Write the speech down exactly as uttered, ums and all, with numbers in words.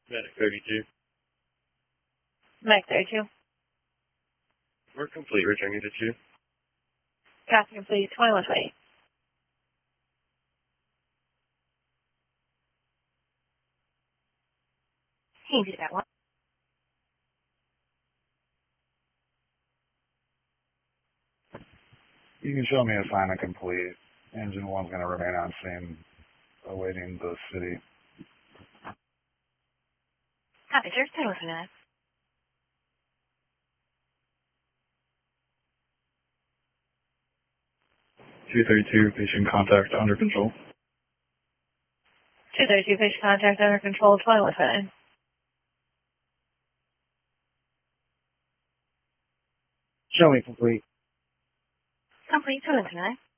Medic thirty-two. Medic thirty-two. We're complete, returning to two. Copy complete, twenty-one twenty. Can you do that one? You can show me assignment complete. Engine one's going to remain on scene, awaiting the city. Copy, sir. Stay with me now. two thirty-two, patient contact under control. two thirty-two, patient contact under control, twenty-one twenty. Show me complete. Complete, twenty-one twenty.